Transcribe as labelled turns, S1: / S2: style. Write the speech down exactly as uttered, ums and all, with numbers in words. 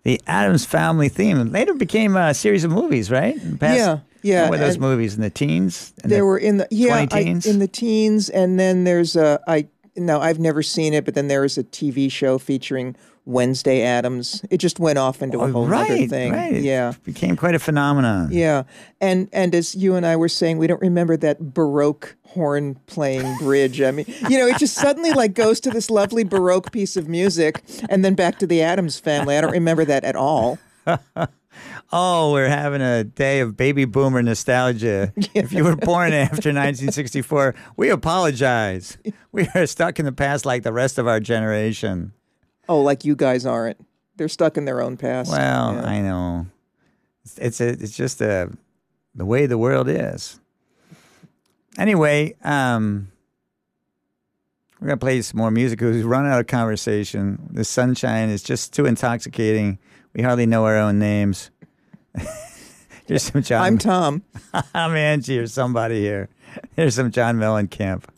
S1: The Addams Family theme. It later became a series of movies, right? Past,
S2: yeah, yeah.
S1: What were those
S2: and
S1: movies in the teens? In
S2: They
S1: the
S2: were in the yeah I,
S1: twenty-teens?
S2: in the teens, and then there's a I no I've never seen it, but then there was a T V show featuring Wednesday Addams. It just went off into a
S1: Oh,
S2: whole
S1: right,
S2: other thing.
S1: right.
S2: Yeah.
S1: It became quite a phenomenon.
S2: Yeah, and and as you and I were saying, we don't remember that Baroque horn playing bridge. I mean, you know, it just suddenly like goes to this lovely Baroque piece of music, and then back to the Addams Family. I don't remember that at all.
S1: Oh, we're having a day of baby boomer nostalgia.
S2: Yes.
S1: If you were born after nineteen sixty-four, we apologize. We are stuck in the past like the rest of our generation.
S2: Oh, like you guys aren't. They're stuck in their own past.
S1: Well,
S2: Yeah.
S1: I know. It's it's, a, it's just a, the way the world is. Anyway, um, we're going to play some more music. We've run out of conversation. The sunshine is just too intoxicating. We hardly know our own names. Here's some John.
S2: I'm Tom.
S1: I'm Angie or somebody here. Here's some John Mellencamp.